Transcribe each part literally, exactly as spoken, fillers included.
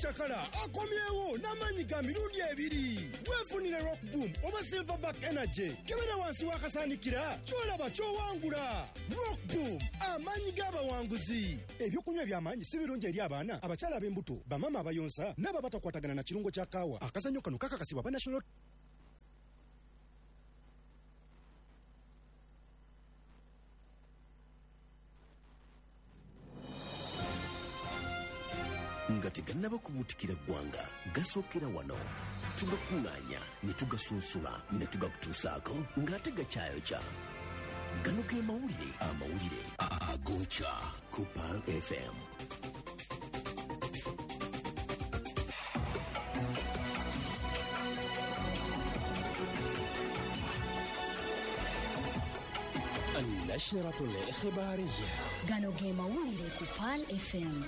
Chakala akomyewo n'amanyi ga mirundi ebiri. Weefunire Rock Boom oba Silverback Energy. Kebera wansi wakasanikira kyolaba kyowangula. Rock Boom amanyi g'abawanguzi. Ebyokunywa eby'amaanyi si birungi eri abaana, abakyala ab'embuto, bamama abayonsa n'ababatakwatagana na kirungo kya kaawa. Akazannyo kano kakakasibwa ba National nga tegannaba kubuutikira ggwanga gasookera wano tugakuŋŋaanya ne tugasunsula ne tugakutuusaako ng'ate gakyayokya. Gano ge mawulire amawulire agookya ku Pearl F M. النشرة الإخبارية. gano ge mawulire ku Pearl F M.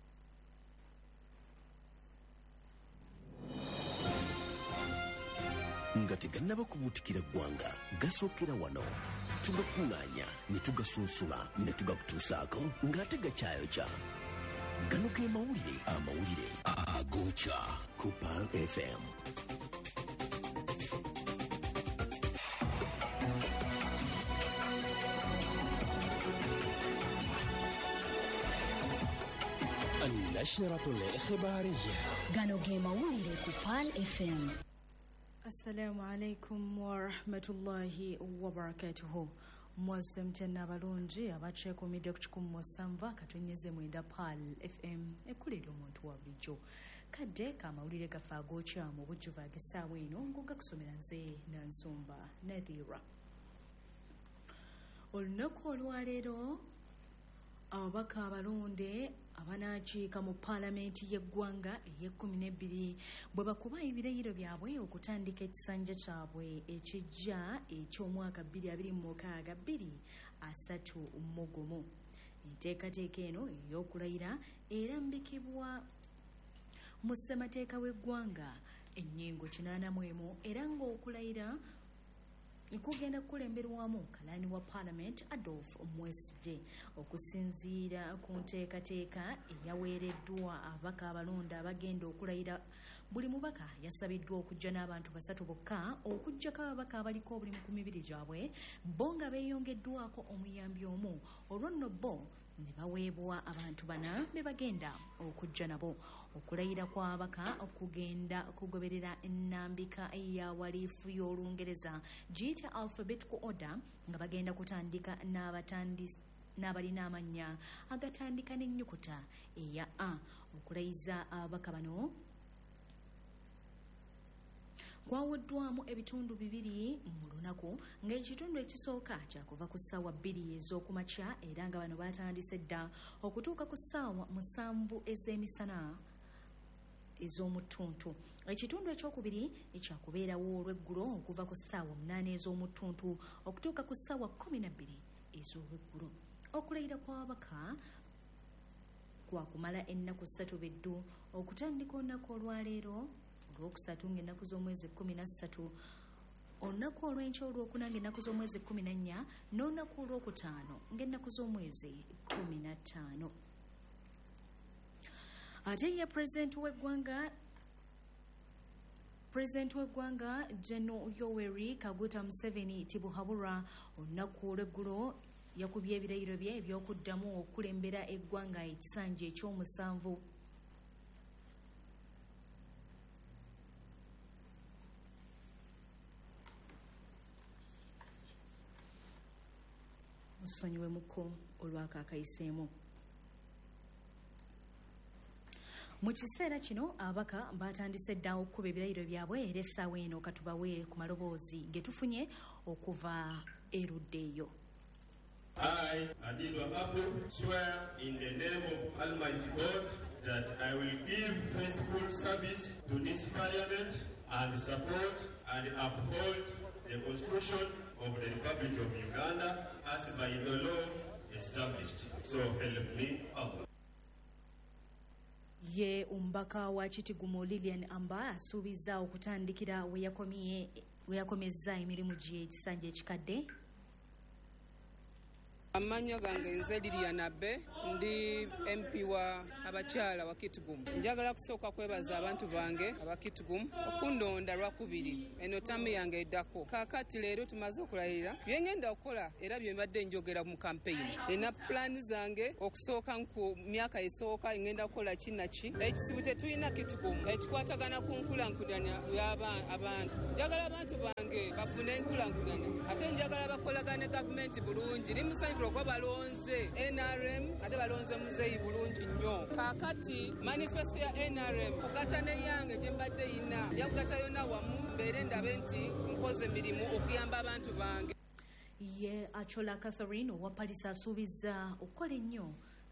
nga tegannaba kubuutikira ggwanga gasookera wano tugakuŋŋaanya ne tugasunsula ne tugakutuusaako ng'ate gakyayokya. Gano ge mawulire amawulire agookya ku Pearl F M. النشرة الإخبارية. gano ge mawulire ku Pearl F M. Assalamu alaikum wa rahmatullahi wa barakatuhu. Mwase mtena balungi abaceekomidde okukikum musanva katonyeze mwenda Pearl F M ekulira omuntu wa bulijjo. Kadde kamawulire gafa agookya mu bujjuvu ag'essaawa eno ng'ogakusomera nze Nansumba Nathira. Olunaku olwaleero ababaka abalonde abanaakiika mu paalamenti y'eggwanga ey'ekkumi n'ebbiri bwe bakuba ebirayiro byabwe okutandika ekisanja kyabwe ekijja eky'omwaka bbiri abiri mu mukaaga bbiri asatu mu gumu. Enteekateeka eno ey'okulayira erambikibwa mu ssemateeka w'eggwanga ennyingo kinaana mu emu era ng'okulayira kugenda kulemberwamu kalani wa Parliament Adolf Mwesigye okusinziira ku nteekateeka eyaweereddwa ababaka abalonde abagenda okulayira. Buli mubaka yasabiddwa okujja n'abantu basatu bokka okujjako ababaka abaliko buli nkumi bbiri gyabwe bo nga beeyongeddwako omuyambi omu. Olwo nno bo ne baweebwa abantu bana be bagenda okujja nabo. Okulayira kw'ababaka okugenda kugoberera ennambika ya waliifu y'Olungereza giyita alphabetical order nga bagenda kutandika n'abatandisi n'abalina amannya agatandika n'ennyukuta eya A. Okulayiza ababaka bano kwawoddwamu ebitundu bibiri mu lunaku ng'ekitundu ekisooka kyakuva ku ssaawa bbiri ez'okumakya era nga bano batandise dda okutuuka ku ssaawa musanvu ez'emisana ez'omuttuntu. Ekitundu ekyokubiri ekyakubeerawo olw'eggulo okuva ku ssaawa munaana ez'omuttuntu okutuuka ku ssaawa kkumi na bbiri ez'olweggulo. Okulayira kw'ababaka kwakumala ennaku ssatu beddu okutandika olunaku olwaleero olwokusatu ng'ennaku z'omwezi kkumi na ssatu, olunaku olw'enkya olwokuna ng'ennaku z'omwezi kkumi na nnya n'olunaku olwokutaano ng'ennaku z'omwezi kkumi na ttaano. Ate ye pulezidenti w'eggwanga pulezidenti w'eggwanga General Yoweri Kaguta Museveni Tibuhaburwa olunaku olw'eggulo yakubye ebirayiro bye eby'okuddamu okulembera eggwanga ekisanja eky'omusanvu. Musonyiwe muko olwakaakayiseemu. Mu kiseera kino ababaka batandise dda okukuba ebirayiro byabwe era essaawa eno katubawe ku maloboozi ge tufunye okuva erudda eyo. I, Adido Abu, swear in the name of Almighty God that I will give faithful service to this Parliament and support and uphold the Constitution of the Republic of Uganda as by the law established. So help me Allah. Ye umbaka wa Kitigumo Lilian Amba asuubiza okutandikira we yakomye we yakomezza emirimu gye ekisanja ekikadde. Amannya gange nze Liliana Abbe ndi M P wa abakyala wa Kitgum. Njagala kusooka kwebaza abantu bange aba Kitgum okundonda lwakubiri eno tamu yange eddako. Kaakati leero tumaze okulayira bye ngenda okukola era bye mbadde njogera mu campaign. Ena pulaani zange okusooka ku myaka esooka ngenda kukola kinaki. Ekisibu tetulina Kitgum ekikwatagana ku nkulankulana y'abantu. Njagala abantu bange bafune enkulankulana ate njagala bakolagane gavumenti bulungi. Limusanyifula okuba balonze N R M ate balonze muzeeyi bulungi nnyo. Kaakati manifesto ya N R M kugata neyange gye mbadde yina nja kugata yonna wamu mbeere ndabe nti nkoze emirimu okuyamba abantu bange. Ye Achola Catherine owa Palisa asuubiza okukola ennyo